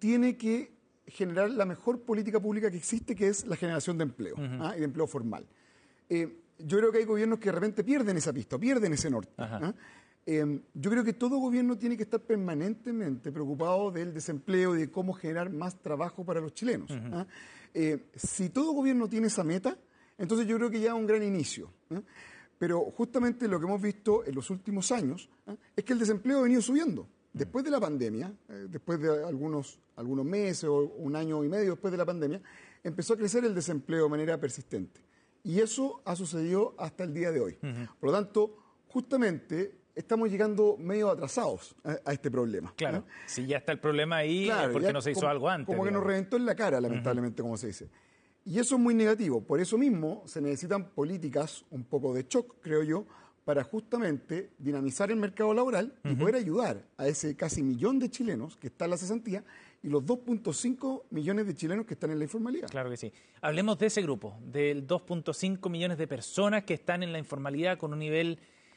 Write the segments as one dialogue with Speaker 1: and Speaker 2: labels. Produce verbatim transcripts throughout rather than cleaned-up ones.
Speaker 1: tiene que generar la mejor política pública que existe, que es la generación de empleo, uh-huh. ¿ah? y de empleo formal. Eh, yo creo que hay gobiernos que de repente pierden esa pista, pierden ese norte. ¿ah? Eh, yo creo que todo gobierno tiene que estar permanentemente preocupado del desempleo y de cómo generar más trabajo para los chilenos. Uh-huh. ¿ah? Eh, si todo gobierno tiene esa meta, entonces yo creo que ya es un gran inicio. ¿ah? Pero justamente lo que hemos visto en los últimos años ¿ah? es que el desempleo ha venido subiendo. Después de la pandemia, eh, después de algunos, algunos meses o un año y medio después de la pandemia, empezó a crecer el desempleo de manera persistente. Y eso ha sucedido hasta el día de hoy. Uh-huh. Por lo tanto, justamente estamos llegando medio atrasados a, a este problema.
Speaker 2: Claro,
Speaker 1: ¿no?
Speaker 2: Si ya está el problema ahí, claro, ¿por qué no se hizo
Speaker 1: como,
Speaker 2: algo antes?
Speaker 1: Como digamos. que nos reventó en la cara, lamentablemente, uh-huh. como se dice. Y eso es muy negativo. Por eso mismo se necesitan políticas un poco de shock, creo yo, para justamente dinamizar el mercado laboral y uh-huh. poder ayudar a ese casi millón de chilenos que está en la cesantía y los dos punto cinco millones de chilenos que están en la informalidad.
Speaker 2: Claro que sí. Hablemos de ese grupo, del dos punto cinco millones de personas que están en la informalidad con un nivel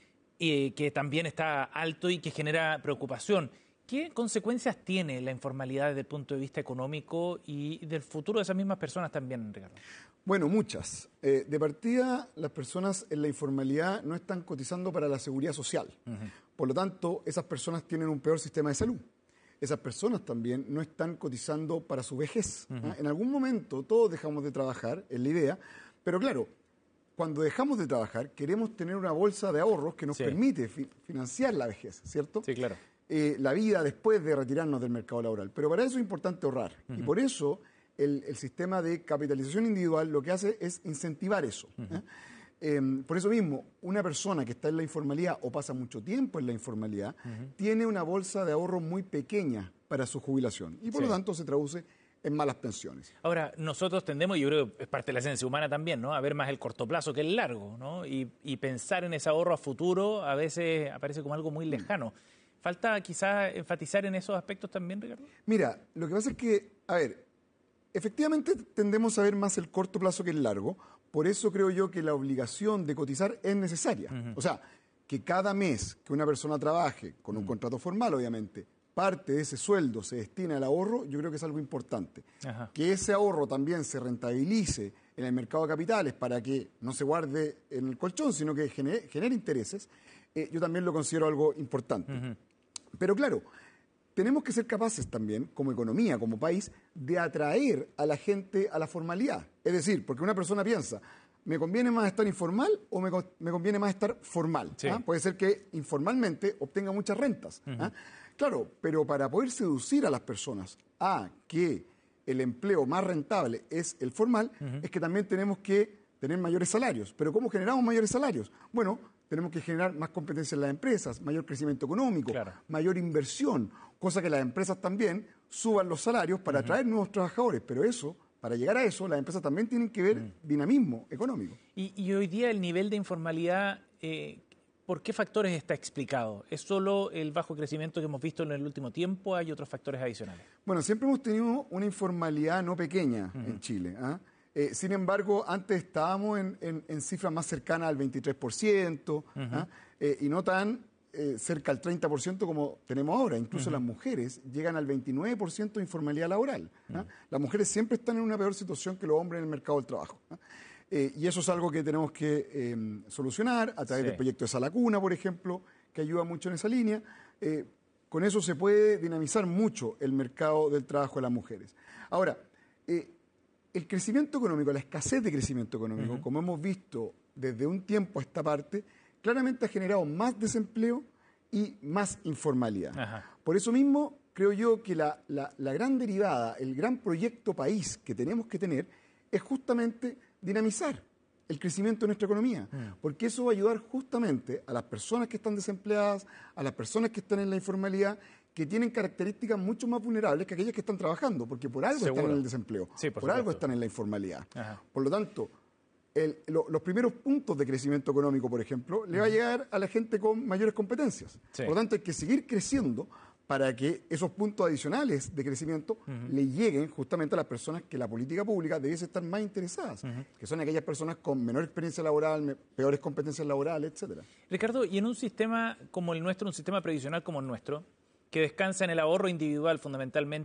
Speaker 2: eh, que también está alto y que genera preocupación. ¿Qué consecuencias tiene la informalidad desde el punto de vista económico y del futuro de esas mismas personas también, Ricardo?
Speaker 1: Bueno, muchas. Eh, de partida, las personas en la informalidad no están cotizando para la seguridad social. Uh-huh. Por lo tanto, esas personas tienen un peor sistema de salud. Esas personas también no están cotizando para su vejez. Uh-huh. ¿eh? En algún momento todos dejamos de trabajar, es la idea, pero claro, cuando dejamos de trabajar queremos tener una bolsa de ahorros que nos sí. permite fi- financiar la vejez, ¿cierto?
Speaker 2: Sí, claro.
Speaker 1: Eh, la vida después de retirarnos del mercado laboral. Pero para eso es importante ahorrar. Uh-huh. Y por eso el, el sistema de capitalización individual lo que hace es incentivar eso. Uh-huh. ¿eh? Eh, por eso mismo, una persona que está en la informalidad o pasa mucho tiempo en la informalidad, uh-huh. tiene una bolsa de ahorro muy pequeña para su jubilación. Y por sí. lo tanto se traduce en malas pensiones.
Speaker 2: Ahora, nosotros tendemos, y yo creo que es parte de la esencia humana también, ¿no?, a ver más el corto plazo que el largo, ¿no? Y, y pensar en ese ahorro a futuro a veces aparece como algo muy lejano. ¿Falta quizás enfatizar en esos aspectos también, Ricardo?
Speaker 1: Mira, lo que pasa es que, a ver, efectivamente tendemos a ver más el corto plazo que el largo, por eso creo yo que la obligación de cotizar es necesaria. Uh-huh. O sea, que cada mes que una persona trabaje, con un uh-huh. contrato formal obviamente, parte de ese sueldo se destina al ahorro, yo creo que es algo importante. Uh-huh. Que ese ahorro también se rentabilice en el mercado de capitales para que no se guarde en el colchón, sino que genere, genere intereses, eh, yo también lo considero algo importante. Uh-huh. Pero claro, tenemos que ser capaces también, como economía, como país, de atraer a la gente a la formalidad. Es decir, porque una persona piensa, ¿me conviene más estar informal o me, me conviene más estar formal? Sí. ¿Ah? Puede ser que informalmente obtenga muchas rentas. Uh-huh. ¿ah? Claro, pero para poder seducir a las personas a que el empleo más rentable es el formal, uh-huh. es que también tenemos que tener mayores salarios. ¿Pero cómo generamos mayores salarios? Bueno, tenemos que generar más competencia en las empresas, mayor crecimiento económico, claro. mayor inversión, cosa que las empresas también suban los salarios para uh-huh. atraer nuevos trabajadores, pero eso, para llegar a eso, las empresas también tienen que ver uh-huh. dinamismo económico.
Speaker 2: Y, y hoy día el nivel de informalidad, eh, ¿por qué factores está explicado? ¿Es solo el bajo crecimiento que hemos visto en el último tiempo? ¿Hay otros factores adicionales?
Speaker 1: Bueno, siempre hemos tenido una informalidad no pequeña uh-huh. en Chile, ¿ah? Eh, sin embargo, antes estábamos en, en, en cifras más cercanas al veintitrés por ciento uh-huh. ¿ah? eh, y no tan eh, cerca al treinta por ciento como tenemos ahora. Incluso uh-huh. las mujeres llegan al veintinueve por ciento de informalidad laboral. ¿ah? Uh-huh. Las mujeres siempre están en una peor situación que los hombres en el mercado del trabajo. ¿ah? Eh, y eso es algo que tenemos que eh, solucionar a través sí. del proyecto de Sala Cuna, por ejemplo, que ayuda mucho en esa línea. Eh, con eso se puede dinamizar mucho el mercado del trabajo de las mujeres. Ahora, eh, el crecimiento económico, la escasez de crecimiento económico, uh-huh. como hemos visto desde un tiempo a esta parte, claramente ha generado más desempleo y más informalidad. Uh-huh. Por eso mismo, creo yo que la, la, la gran derivada, el gran proyecto país que tenemos que tener es justamente dinamizar el crecimiento de nuestra economía, uh-huh. porque eso va a ayudar justamente a las personas que están desempleadas, a las personas que están en la informalidad, que tienen características mucho más vulnerables que aquellas que están trabajando, porque por algo ¿Seguro? están en el desempleo,
Speaker 2: sí, por,
Speaker 1: por algo están en la informalidad. Ajá. Por lo tanto, el, lo, los primeros puntos de crecimiento económico, por ejemplo, uh-huh. le va a llegar a la gente con mayores competencias. Sí. Por lo tanto, hay que seguir creciendo para que esos puntos adicionales de crecimiento uh-huh. le lleguen justamente a las personas que la política pública debiese estar más interesadas, uh-huh. que son aquellas personas con menor experiencia laboral, peores competencias laborales, etcétera.
Speaker 2: Ricardo, y en un sistema como el nuestro, un sistema previsional como el nuestro, que descansa en el ahorro individual fundamentalmente